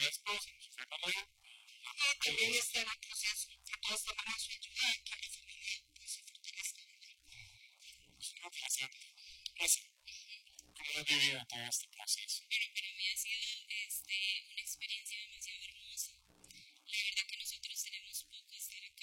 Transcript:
esposa, no fue mamá. También está en el proceso, que todos tomaron su ayuda, que la familia pues se fortalezca. Es una placer. Eso. ¿Cómo has vivido todo este proceso? Bueno, para mí ha sido una experiencia demasiado hermosa. La verdad que nosotros tenemos poco estar acá